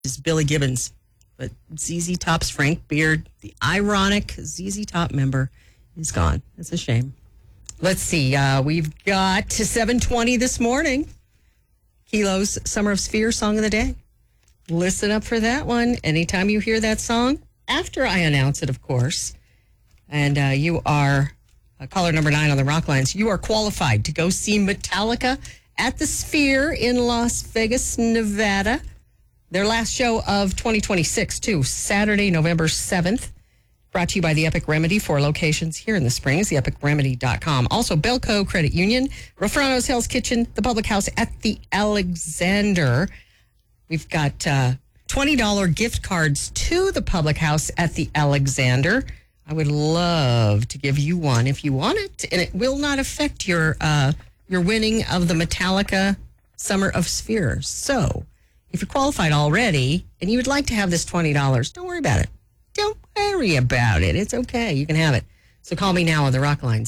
is Billy Gibbons. But ZZ Top's Frank Beard, the ironic ZZ Top member, is gone. It's a shame. Let's see. We've got to 7:20 this morning. Kilo's Summer of Sphere Song of the Day. Listen up for that one. Anytime you hear that song, after I announce it, of course, and you are caller number 9 on the Rock Lines, you are qualified to go see Metallica at the Sphere in Las Vegas, Nevada. Their last show of 2026, too, Saturday, November 7th. Brought to you by the Epic Remedy, 4 locations here in the Springs, theepicremedy.com. Also, Belco Credit Union, Rafrano's Hell's Kitchen, the Public House at the Alexander. We've got $20 gift cards to the Public House at the Alexander. I would love to give you one if you want it, and it will not affect your winning of the Metallica Summer of Sphere. So, if you're qualified already and you would like to have this $20, don't worry about it. Don't worry about it. It's okay. You can have it. So call me now on the Rock Line,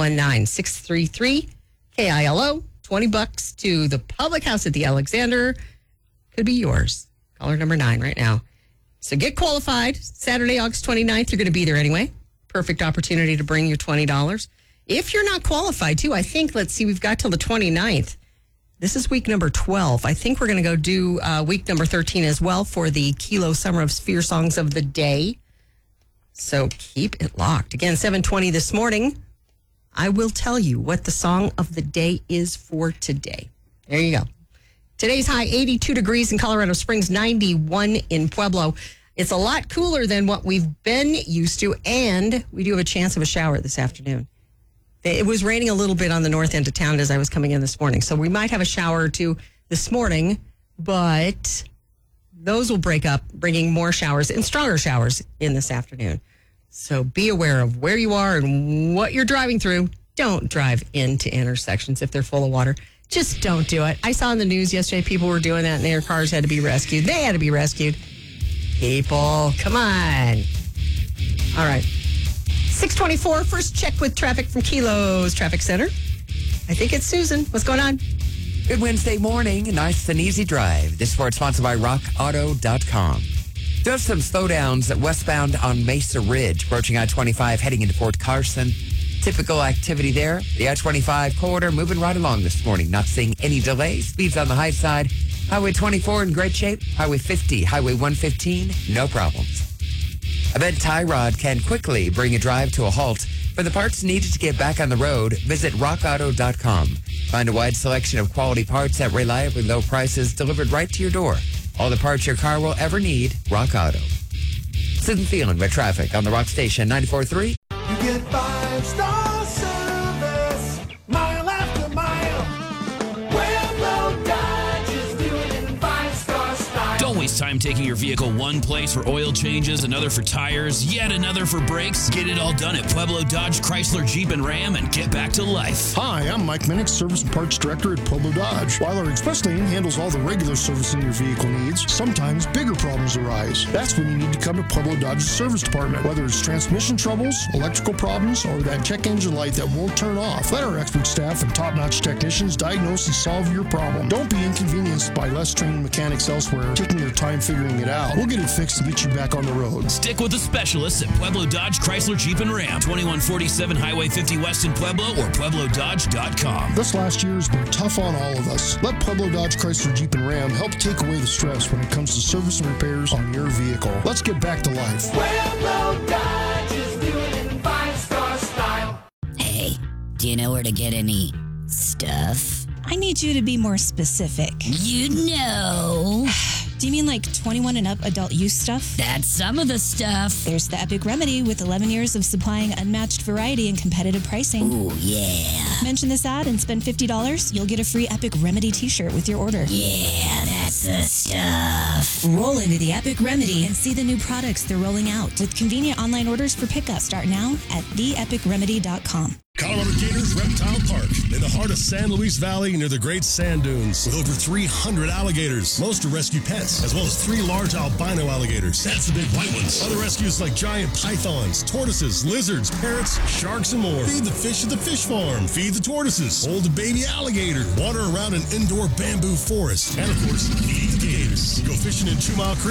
719-633-KILO. $20 to the Public House at the Alexander. Could be yours. Caller number 9 right now. So get qualified. Saturday, August 29th. You're going to be there anyway. Perfect opportunity to bring your $20. If you're not qualified, too, I think, let's see, we've got till the 29th. This is week number 12. I think we're going to go do week number 13 as well for the Kilo Summer of Sphere Songs of the Day. So keep it locked. Again, 7:20 this morning. I will tell you what the song of the day is for today. There you go. Today's high, 82 degrees in Colorado Springs, 91 in Pueblo. It's a lot cooler than what we've been used to, and we do have a chance of a shower this afternoon. It was raining a little bit on the north end of town as I was coming in this morning. So we might have a shower or two this morning, but those will break up, bringing more showers and stronger showers in this afternoon. So be aware of where you are and what you're driving through. Don't drive into intersections if they're full of water. Just don't do it. I saw in the news yesterday people were doing that and their cars had to be rescued. They had to be rescued. People, come on. All right. 624, first check with traffic from Kilo's Traffic Center. I think it's Susan. What's going on? Good Wednesday morning. Nice and easy drive. This report sponsored by RockAuto.com. Just some slowdowns westbound on Mesa Ridge, approaching I-25, heading into Fort Carson. Typical activity there. The I-25 corridor moving right along this morning. Not seeing any delays. Speeds on the high side. Highway 24 in great shape. Highway 50, Highway 115, no problems. Event Tie Rod can quickly bring a drive to a halt. For the parts needed to get back on the road, visit rockauto.com. Find a wide selection of quality parts at reliably low prices delivered right to your door. All the parts your car will ever need, Rock Auto. Susan Thielen with traffic on the Rock Station 94.3. You get 5-star service, mile after mile. Pueblo Dodge is doing it in 5-star style. Don't waste time taking your vehicle one place for oil changes, another for tires, yet another for brakes. Get it all done at Pueblo Dodge, Chrysler, Jeep, and Ram and get back to life. Hi, I'm Mike Minnick, Service and Parts Director at Pueblo Dodge. While our express lane handles all the regular servicing your vehicle needs, sometimes bigger problems arise. That's when you need to come to Pueblo Dodge's service department. Whether it's transmission troubles, electrical problems, or that check engine light that won't turn off, let our expert staff and top-notch technicians diagnose and solve your problem. Don't be inconvenienced by less trained mechanics elsewhere taking your time figuring it out. We'll get it fixed to get you back on the road. Stick with the specialists at Pueblo Dodge, Chrysler, Jeep, and Ram. 2147 Highway 50 West in Pueblo or PuebloDodge.com. This last year has been tough on all of us. Let Pueblo Dodge, Chrysler, Jeep, and Ram help take away the stress when it comes to service and repairs on your vehicle. Let's get back to life. Pueblo Dodge is doing it in 5-star style. Hey, do you know where to get any stuff? I need you to be more specific. You know. Do you mean like 21 and up adult use stuff? That's some of the stuff. There's the Epic Remedy with 11 years of supplying unmatched variety and competitive pricing. Ooh, yeah. Mention this ad and spend $50. You'll get a free Epic Remedy t-shirt with your order. Yeah, that's the stuff. Roll into the Epic Remedy and see the new products they're rolling out with convenient online orders for pickup. Start now at theepicremedy.com. Colorado Gators Reptile Park in the heart of San Luis Valley near the Great Sand Dunes with over 300 alligators. Most are rescue pets, as well as 3 large albino alligators. That's the big white ones. Other rescues like giant pythons, tortoises, lizards, parrots, sharks, and more. Feed the fish at the fish farm. Feed the tortoises. Hold the baby alligator. Water around an indoor bamboo forest. And, of course, feed the gators. Go fishing in 2 Mile Creek.